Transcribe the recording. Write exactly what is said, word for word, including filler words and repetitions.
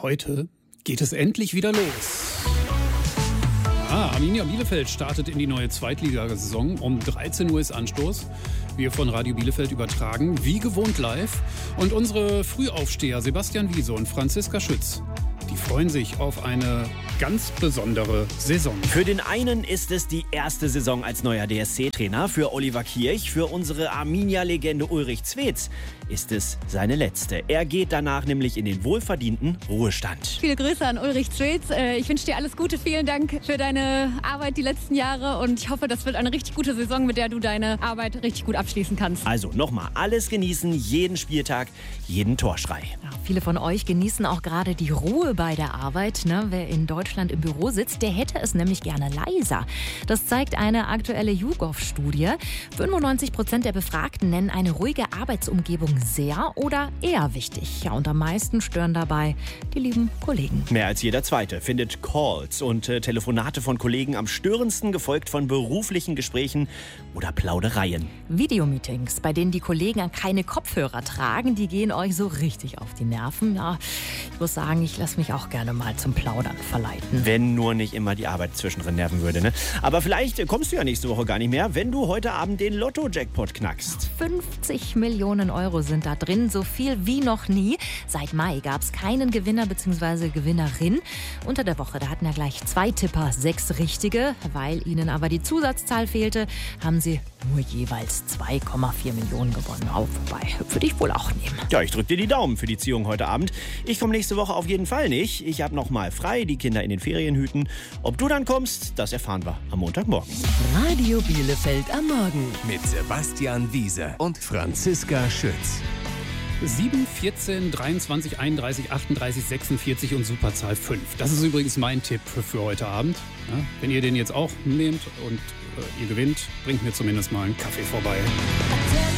heute geht es endlich wieder los. Ah, Arminia Bielefeld startet in die neue Zweitligasaison. Um dreizehn Uhr ist Anstoß. Wir von Radio Bielefeld übertragen, wie gewohnt live. Und unsere Frühaufsteher Sebastian Wiese und Franziska Schütz, die freuen sich auf eine ganz besondere Saison. Für den einen ist es die erste Saison als neuer D S C-Trainer. Für Oliver Kirch, für unsere Arminia-Legende Ulrich Zwetz ist es seine letzte. Er geht danach nämlich in den wohlverdienten Ruhestand. Viele Grüße an Ulrich Zwetz. Ich wünsche dir alles Gute. Vielen Dank für deine Arbeit die letzten Jahre. Und ich hoffe, das wird eine richtig gute Saison, mit der du deine Arbeit richtig gut abschließen kannst. Also nochmal, alles genießen, jeden Spieltag, jeden Torschrei. Ja, viele von euch genießen auch gerade die Ruhe bei der Arbeit. Ne? Wer in Deutschland im Büro sitzt, der hätte es nämlich gerne leiser. Das zeigt eine aktuelle YouGov-Studie. fünfundneunzig Prozent der Befragten nennen eine ruhige Arbeitsumgebung sehr oder eher wichtig. Ja, und am meisten stören dabei die lieben Kollegen. Mehr als jeder Zweite findet Calls und äh, Telefonate von Kollegen am störendsten, gefolgt von beruflichen Gesprächen oder Plaudereien. Videomeetings, bei denen die Kollegen keine Kopfhörer tragen, die gehen euch so richtig auf die Nerven. Ja, ich muss sagen, ich lasse mich auch gerne mal zum Plaudern verleiten. Wenn nur nicht immer die Arbeit zwischendrin nerven würde, ne? Aber vielleicht kommst du ja nächste Woche gar nicht mehr, wenn du heute Abend den Lotto-Jackpot knackst. fünfzig Millionen Euro sind da drin, so viel wie noch nie. Seit Mai gab es keinen Gewinner bzw. Gewinnerin. Unter der Woche, da hatten ja gleich zwei Tipper sechs richtige. Weil ihnen aber die Zusatzzahl fehlte, haben sie nur jeweils zwei Komma vier Millionen gewonnen. Auch vorbei. Würde ich wohl auch nehmen. Ja, ich drücke dir die Daumen für die Ziehung heute Abend. Ich komme nächste Woche auf jeden Fall nicht. Ich habe noch mal frei, die Kinder in den Ferien hüten. Ob du dann kommst, das erfahren wir am Montagmorgen. Radio Bielefeld am Morgen mit Sebastian Wiese und Franziska Schütz. sieben, vierzehn, dreiundzwanzig, einunddreißig, achtunddreißig, sechsundvierzig und Superzahl fünf. Das ist übrigens mein Tipp für heute Abend. Ja, wenn ihr den jetzt auch nehmt und äh, ihr gewinnt, bringt mir zumindest mal einen Kaffee vorbei.